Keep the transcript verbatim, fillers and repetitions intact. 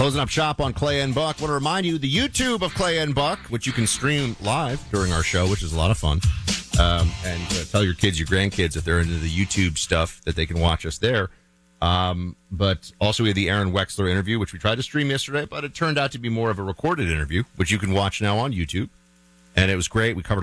Closing up shop on Clay and Buck. Want to remind you, the YouTube of Clay and Buck, which you can stream live during our show, which is a lot of fun. Um, and uh, tell your kids, your grandkids, if they're into the YouTube stuff, that they can watch us there. Um, but also we had the Aaron Wexler interview, which we tried to stream yesterday, but it turned out to be more of a recorded interview, which you can watch now on YouTube. And it was great. We covered